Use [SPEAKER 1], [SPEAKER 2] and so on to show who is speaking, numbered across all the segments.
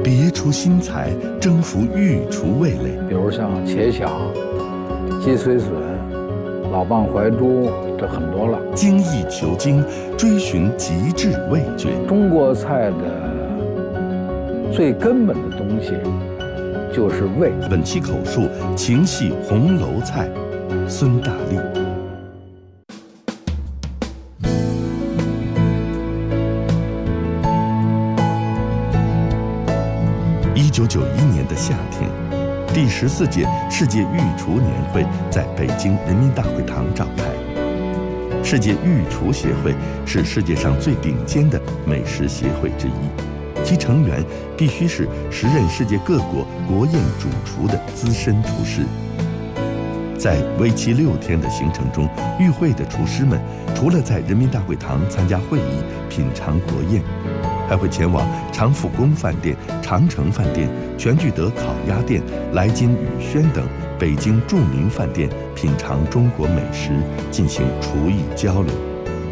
[SPEAKER 1] 别出心裁，征服御厨味蕾。
[SPEAKER 2] 比如像茄鲞、鸡髓笋、老蚌怀珠，这很多了。
[SPEAKER 1] 精益求精，追寻极致味觉。
[SPEAKER 2] 中国菜的最根本的东西就是味。
[SPEAKER 1] 本期口述：情系红楼菜，孙大力。1991年的夏天，第14届世界御厨年会在北京人民大会堂召开。世界御厨协会是世界上最顶尖的美食协会之一，其成员必须是时任世界各国国宴主厨的资深厨师。在为期6天的行程中，与会的厨师们除了在人民大会堂参加会议、品尝国宴，还会前往长府宫饭店、长城饭店、全聚德烤鸭店、来金雨轩等北京著名饭店品尝中国美食，进行厨艺交流。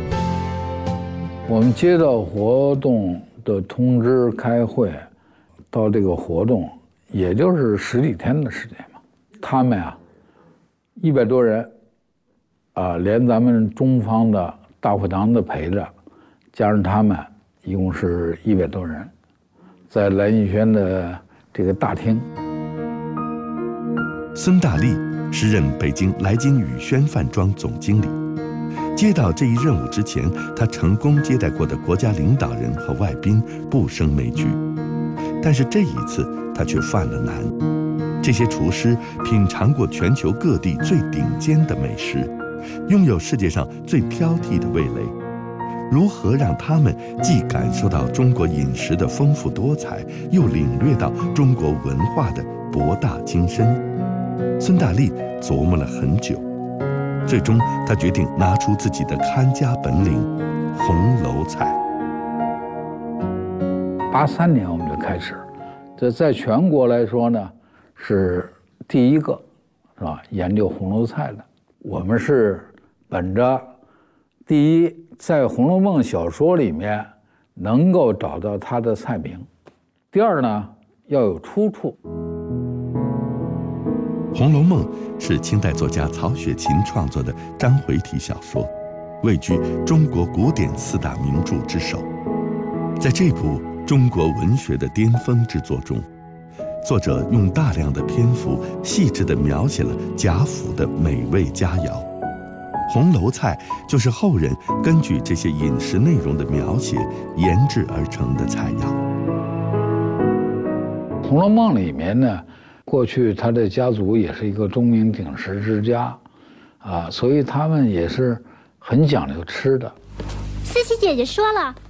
[SPEAKER 2] 我们接到活动的通知开会，到这个活动也就是10几天的时间嘛。他们100多人，连咱们中方的大会堂的陪着，加上他们，一共是100多人，在来金轩的这个大厅。
[SPEAKER 1] 孙大力时任北京来金雨轩饭庄总经理。接到这一任务之前，他成功接待过的国家领导人和外宾不胜枚举，但是这一次他却犯了难。这些厨师品尝过全球各地最顶尖的美食，拥有世界上最挑剔的味蕾。如何让他们既感受到中国饮食的丰富多彩，又领略到中国文化的博大精深？孙大力琢磨了很久，最终他决定拿出自己的看家本领——红楼菜。
[SPEAKER 2] 83年我们就开始，这在全国来说呢，是第一个，是吧？研究红楼菜的。我们是本着第一，在《红楼梦》小说里面能够找到它的菜名；第二呢，要有出处。
[SPEAKER 1] 《红楼梦》是清代作家曹雪芹创作的章回体小说，位居中国古典4大名著之首。在这部中国文学的巅峰之作中，作者用大量的篇幅细致地描写了贾府的美味佳肴。红楼菜就是后人根据这些饮食内容的描写研制而成的菜肴。
[SPEAKER 2] 《红楼梦》里面呢，过去他的家族也是一个钟鸣鼎食之家，所以他们也是很讲究吃的。
[SPEAKER 3] 思琪姐姐说了，